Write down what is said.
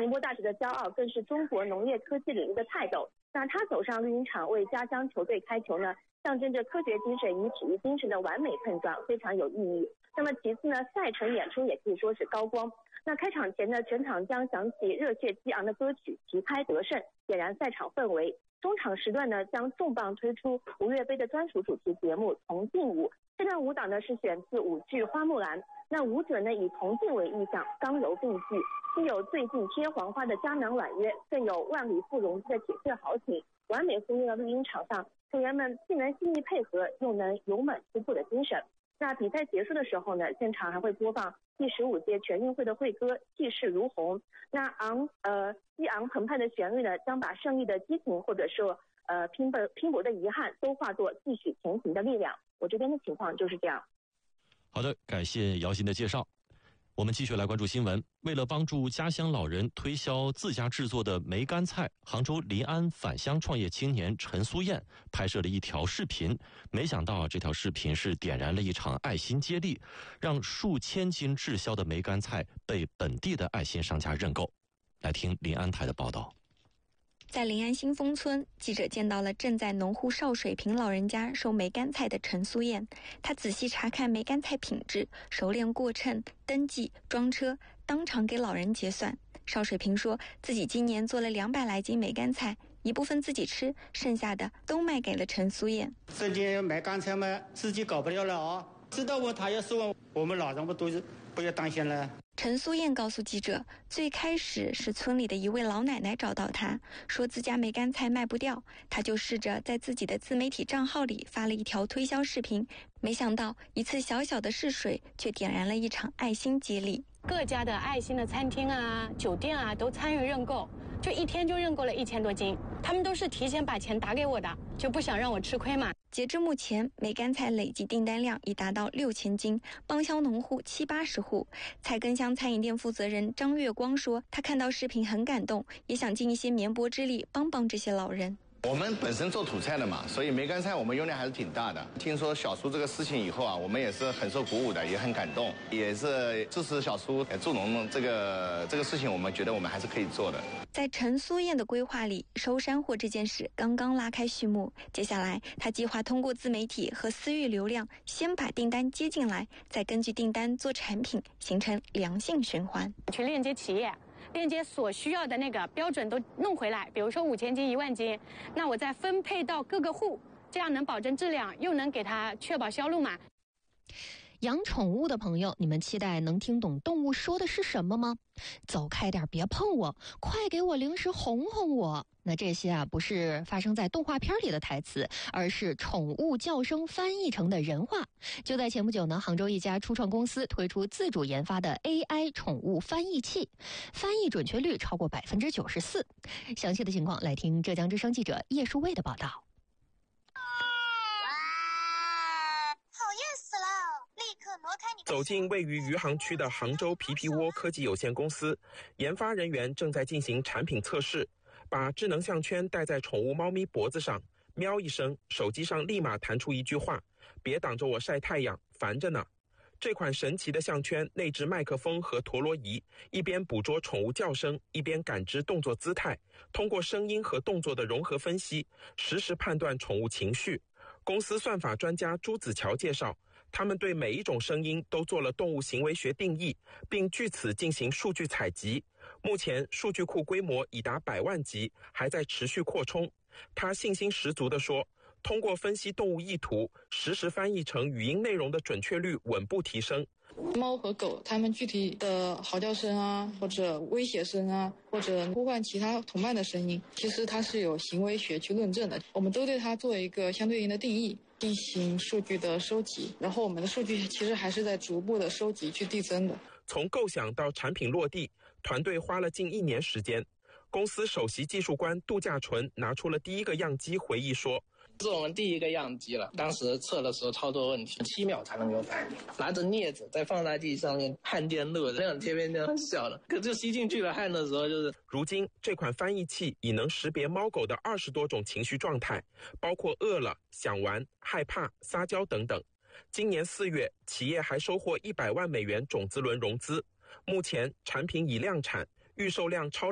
宁波大学的骄傲，更是中国农业科技领域的泰斗。那他走上绿茵场为家乡球队开球呢，象征着科学精神与体育精神的完美碰撞，非常有意义。那么其次呢，赛程演出也可以说是高光。那开场前呢，全场将响起热血激昂的歌曲《旗开得胜》，点燃赛场氛围。中场时段呢，将重磅推出吴越杯的专属主题节目《铜镜舞》。这段舞蹈呢是选自舞剧《花木兰》，那舞者呢以铜镜为意象，刚柔并济，既有最近贴黄花的江南婉约，更有万里赴戎的铁血豪情，完美呼应了绿茵场上球员们既能细腻配合，又能勇猛突破的精神。那比赛结束的时候呢，现场还会播放第15届全运会的会歌《气势如虹》。那激昂澎湃的旋律呢，将把胜利的激情或者说拼搏的遗憾都化作继续前行的力量。我这边的情况就是这样。 好的，感谢姚鑫的介绍。我们继续来关注新闻。为了帮助家乡老人推销自家制作的梅干菜，杭州临安返乡创业青年陈苏燕拍摄了一条视频。没想到这条视频是点燃了一场爱心接力，让数千斤滞销的梅干菜被本地的爱心商家认购。来听临安台的报道。 在临安新丰村，记者见到了正在农户少水平老人家收梅干菜的陈苏燕。他仔细查看梅干菜品质，熟练过秤、登记、装车，当场给老人结算。邵水平说自己今年做了200来斤梅干菜，一部分自己吃，剩下的都卖给了陈苏燕。 这件梅干菜嘛，自己搞不了了啊！知道他要是问我们老人不都是不要担心了。 陈苏燕告诉记者，最开始是村里的一位老奶奶找到她，说自家梅干菜卖不掉，她就试着在自己的自媒体账号里发了一条推销视频，没想到一次小小的试水却点燃了一场爱心接力。 各家的爱心的餐厅啊、酒店啊都参与认购，就一天就认购了1000多斤，他们都是提前把钱打给我的，就不想让我吃亏嘛。 截至目前，梅干菜累计订单量已达到6000斤，帮销农户70-80户。菜根乡餐饮店负责人张月光说，他看到视频很感动，也想尽一些绵薄之力帮帮这些老人。 我们本身做土菜的嘛，所以梅干菜我们用量还是挺大的。听说小苏这个事情以后啊，我们也是很受鼓舞的，也很感动，也是支持小苏助农这个事情，我们觉得我们还是可以做的。 在陈苏燕的规划里，收山货这件事刚刚拉开序幕。接下来，他计划通过自媒体和私域流量，先把订单接进来，再根据订单做产品，形成良性循环。 去链接企业，链接所需要的那个标准都弄回来，比如说5000斤、10000斤，那我再分配到各个户，这样能保证质量，又能给它确保销路嘛。 养宠物的朋友，你们期待能听懂动物说的是什么吗？走开点，别碰我，快给我零食哄哄我。那这些啊，不是发生在动画片里的台词，而是宠物叫声翻译成的人话。就在前不久呢，杭州一家初创公司推出自主研发的 AI 宠物翻译器，翻译准确率超过94%。详细的情况来听浙江之声记者叶淑卫的报道。 走进位于余杭区的杭州皮皮窝科技有限公司，研发人员正在进行产品测试，把智能项圈戴在宠物猫咪脖子上，喵一声，手机上立马弹出一句话：别挡着我晒太阳，烦着呢。这款神奇的项圈内置麦克风和陀螺仪，一边捕捉宠物叫声，一边感知动作姿态，通过声音和动作的融合分析，实时判断宠物情绪。公司算法专家朱子乔介绍，他们对每一种声音都做了动物行为学定义，并据此进行数据采集。目前数据库规模已达100万级，还在持续扩充。他信心十足地说，通过分析动物意图，实时翻译成语音内容的准确率稳步提升。 猫和狗它们具体的嚎叫声啊，或者威胁声啊，或者呼唤其他同伴的声音，其实它是有行为学去论证的。我们都对它做一个相对应的定义，进行数据的收集，然后我们的数据其实还是在逐步的收集去递增的。 从构想到产品落地，团队花了近1年时间。公司首席技术官杜稼纯拿出了第一个样机，回忆说， 这是我们第一个样机了，当时测的时候操作问题7秒才能有反应，拿着镊子在放大镜上面焊电路，这样贴边这样小的，可就吸进去了，焊的时候就是。 如今这款翻译器已能识别猫狗的20多种情绪状态，包括饿了、想玩、害怕、撒娇等等。今年4月，企业还收获100万美元种子轮融资，目前产品已量产，预售量超